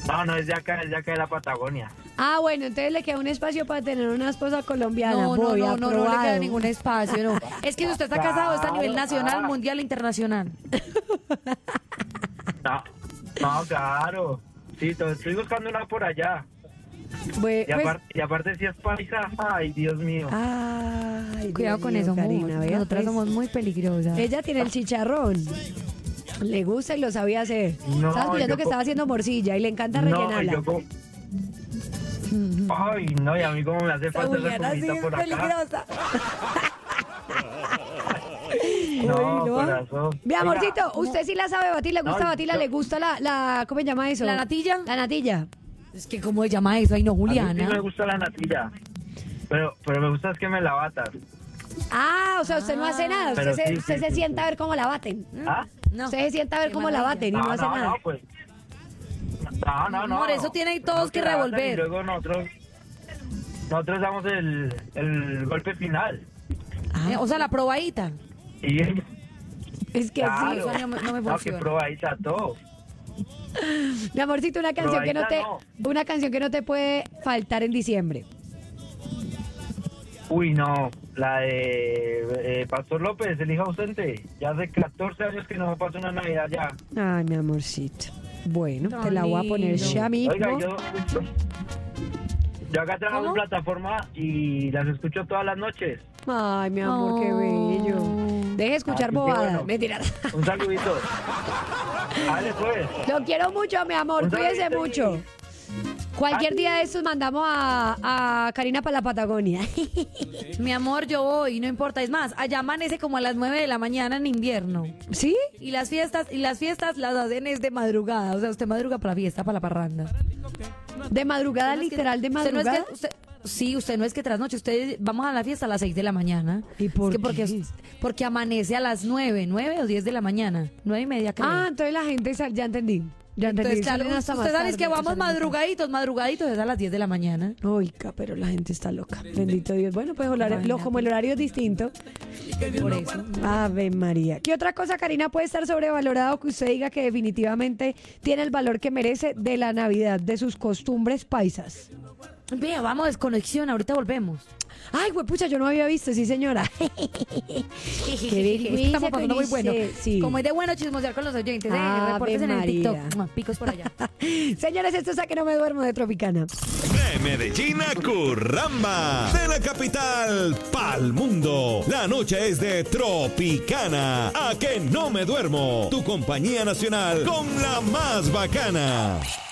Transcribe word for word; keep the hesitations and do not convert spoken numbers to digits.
No, no, es de acá, es de acá de la Patagonia. Ah, bueno, entonces le queda un espacio para tener una esposa colombiana. No, no, Voy, no, no, no le aprobado. queda ningún espacio, no. Es que si usted está casado, está a nivel Claro, nacional, ah. mundial, internacional. No, no, claro. Sí, to- estoy buscando una por allá. Bue- Y, pues- aparte, y aparte si es paisa, ay, Dios mío. Ay, Cuidado Dios con mío, eso, Karina, amor. vea, Nosotras pues. somos muy peligrosas. Ella tiene el chicharrón. Le gusta y lo sabía hacer. No, Estaba escuchando yo que co- estaba haciendo morcilla y le encanta No, rellenarla. yo como... Ay, no, y a mí como me hace falta esa Juliana sí comidita es por acá. peligrosa. No, Ay, no. corazón. Mi Oiga, amorcito, usted sí la sabe batir, le gusta No, batirla, yo- le gusta la, la, ¿cómo se llama eso? ¿La natilla? La natilla. Es que, ¿cómo se llama eso? Ay, no, a mí sí me Juliana. gusta la natilla. Pero, pero me gusta es que me la batas. Ah, o sea, usted no hace nada, usted, Pero se, sí, usted sí, se sí, sienta sí. a ver cómo la baten. ¿Ah? No. Usted se sienta a ver Qué cómo la maravilla. baten y no, No, hace no, nada. no, pues. No, no, no. Amor, eso tienen todos No, que la batan revolver. Y luego nosotros, nosotros damos el, el golpe final. Eh, O sea, la probadita. Y Es que claro, sí. eso no me- no me que funciona. probadita todo. Mi amorcito, una canción que no te, Probadita una canción que no te puede faltar en diciembre. Uy, no, la de eh, Pastor López, el hijo ausente. Ya hace catorce años que no pasa una Navidad ya. Ay, mi amorcito. Bueno, Tan te la voy a poner lindo. ya mismo. Oiga, yo, yo acá trabajo ¿Cómo? en plataforma y las escucho todas las noches. Ay, mi amor, qué Oh. bello. Deje de escuchar Ah, qué bobadas. bueno. Mentira. Un saludito. Dale, pues. Lo quiero mucho, mi amor. Un Cuídese saludito mucho. y- Cualquier día de estos mandamos a, a Karina para la Patagonia. Mi amor, yo voy, no importa. Es más, allá amanece como a las nueve de la mañana en invierno. ¿Sí? Y las fiestas, y las fiestas las hacen es de madrugada. O sea, usted madruga para la fiesta, para la parranda. De madrugada, Usted no es que- literal, de usted no es que- madrugada. usted- sí, usted no es que trasnoche. Usted, vamos a la fiesta a las seis de la mañana. ¿Y por Es que qué? porque, porque amanece a las nueve, nueve o diez de la mañana. Nueve y media, creo. Ah, entonces la gente, sal- ya entendí. Ya entendí. Entonces, claro, salen hasta usted más sabe tarde, que vamos salen más tarde. madrugaditos, madrugaditos, es a las diez de la mañana. Oiga, pero la gente está loca. Bendito Dios. Bueno, pues horario- Imagínate. lo- como el horario es distinto. Por eso. Ave María. ¿Qué otra cosa, Karina, puede estar sobrevalorado que usted diga que definitivamente tiene el valor que merece de la Navidad, de sus costumbres paisas? Vea, vamos a desconexión, ahorita volvemos. Ay, pucha, yo no había visto, sí, señora. vergüenza Estamos pasando muy con bueno. ese, sí. Como es de bueno chismosear con los oyentes, eh, Ave reportes en el María. TikTok. Mua, Picos por allá. Señores, esto es A Que No Me Duermo de Tropicana. De Medellín a Curramba, de la capital pa'l mundo. La noche es de Tropicana. A Que No Me Duermo, tu compañía nacional con la más bacana.